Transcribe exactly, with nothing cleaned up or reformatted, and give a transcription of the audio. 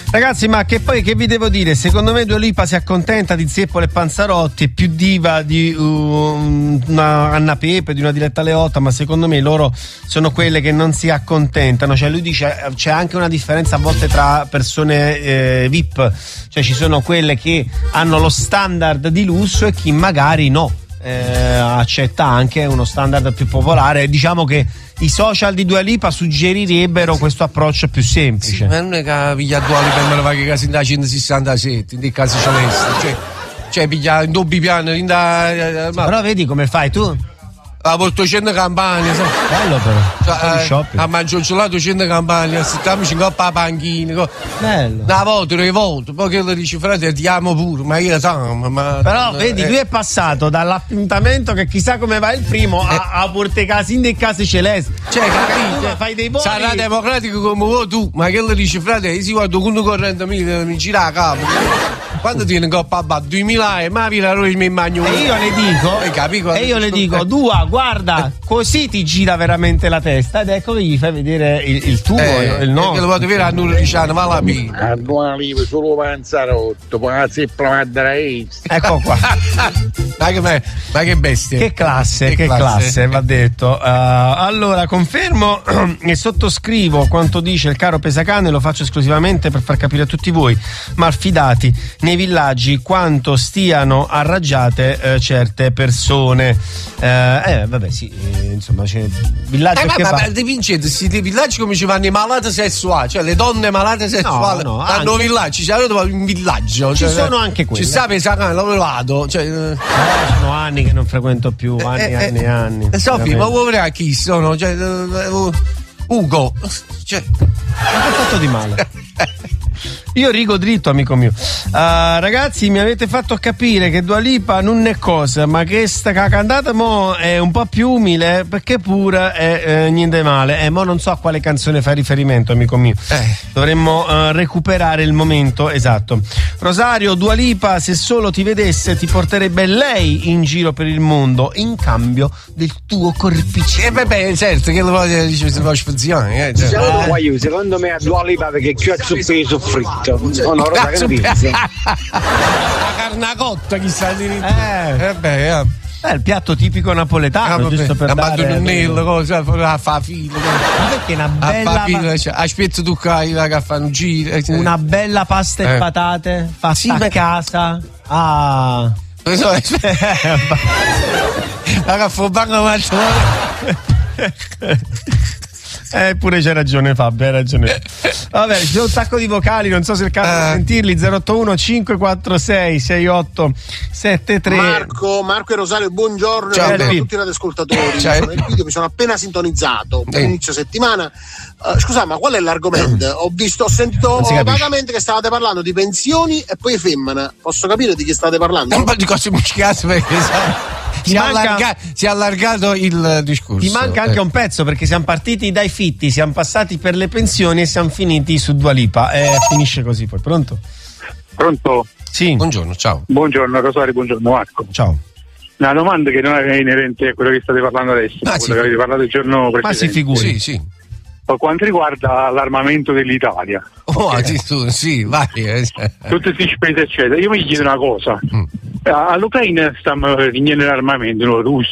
Ragazzi, ma che poi che vi devo dire? Secondo me Dua Lipa si accontenta di Zeppole e Panzarotti, è più diva di uh, una Anna Pepe, di una Diletta Leotta, ma secondo me loro sono quelle che non si accontentano. Cioè lui dice c'è anche una differenza a volte tra persone eh, V I P, cioè ci sono quelle che hanno lo standard di lusso e chi magari no, eh, accetta anche uno standard più popolare. Diciamo che i social di Dua Lipa suggerirebbero questo approccio più semplice. Sì, ma non è che piglia Dua Lipa e me lo fa che casi in da centosessantasette, in dei casi celesti, cioè, cioè piglia in doppi piano, in da... Sì, però vedi come fai tu? A porto cento campagna, sai? Bello però. Cioè, eh, a mangiare gelato cento campagna, stiamoci in coppa a panchina. Bello. Una volta, tre volte, poi che lo dice, frate, ti amo pure, ma io t'amo, ma... Però, eh, vedi, eh. lui è passato dall'appuntamento che chissà come va il primo a, eh. a porte casi in dei casi celesti. Cioè, capito? Fai dei voli. Sarà democratico come vuoi tu, ma che lo dice, frate, io si guardo con corrente mille, mi gira a capo. Quando tiene in coppa a duemila e ma vi la roi mi magno. E io le dico, e, capi, e io le dico, Dua, guarda, così ti gira veramente la testa, ed ecco che gli fai vedere il, il tuo, eh, il nostro. Che lo vado a vedere a Nulla Ricciano, ma la pena. A Dua Lipa solo Panzarotto, poi la zeppola da Ecco qua. ma, che, ma che bestia. Che classe, che, che classe. classe, va detto. Uh, allora, confermo e sottoscrivo quanto dice il caro Pesacane, lo faccio esclusivamente per far capire a tutti voi, malfidati, nei villaggi quanto stiano arraggiate eh, certe persone. Eh, eh vabbè sì, eh, insomma c'è villaggi eh, che ma, fa... ma di Vincenzo, questi villaggi come ci vanno i malati sessuali, cioè le donne malate sessuali, no, no, hanno anche... villaggi, cioè un villaggio, ci cioè, sono anche quelli. Ci sta Pesacane, l'ho provato, cioè eh, sono anni che non frequento più, anni e eh, anni e anni. Eh, Sofì, ma vuoi vedere chi sono? Cioè, uh, Ugo, cioè... ma che ha fatto di male? Io rigo dritto, amico mio. Uh, ragazzi, mi avete fatto capire che Dua Lipa non è cosa, ma che sta cantata mo è un po' più umile, perché pure è eh, niente male. E eh, mo non so a quale canzone fa riferimento, amico mio. Eh. Dovremmo uh, recuperare il momento esatto. Rosario, Dua Lipa, se solo ti vedesse, ti porterebbe lei in giro per il mondo in cambio del tuo corpicino. Eh, beh, certo, che lo voglio dire, si può sfuzione. Eh, cioè. eh. Secondo me a Dua Lipa perché più azzuppero fritto. No, no, roba che la carne cotta, chissà di eh. eh beh, eh. Eh, il piatto tipico napoletano, ah, giusto per la dare madonnello, cosa fa fa filo. Ma perché una bella filo, cioè, aspetta tu che fanno un giro, eh. una bella pasta e eh. patate fatta sì, a casa. Ah. Non so, ma che fa banco Eh, pure c'è ragione Fabio, hai ragione. Vabbè, ci sono un sacco di vocali, non so se è il caso uh. di sentirli. Zero otto uno cinque quattro sei sei otto sette tre. Marco, Marco e Rosario, buongiorno. Ciao, a tutti i radioascoltatori. Ciao. Nel video mi sono appena sintonizzato per eh. inizio settimana. Uh, scusa, ma qual è l'argomento? Ho visto, ho sentito vagamente che stavate parlando di pensioni e poi femmina. Posso capire di chi state parlando? Un po' di cose muschiate perché sai. Si, manca, allarga, si è allargato il discorso. Ti manca anche eh. un pezzo perché siamo partiti dai fitti, siamo passati per le pensioni e siamo finiti su Dua Lipa. E eh, finisce così poi. Pronto? Pronto? Sì. Buongiorno, ciao. Buongiorno Rosario, buongiorno Marco. Ciao. Una domanda che non è inerente a quello che state parlando adesso, ah, quello sì. che avete parlato il giorno precedente. Ma si figuri. Sì, sì. Per quanto riguarda l'armamento dell'Italia, oh, okay. Sì, vai. Tutte queste spese eccetera, io mi chiedo una cosa. Mm. All'Ucraina stiamo finendo l'armamento, no, russi,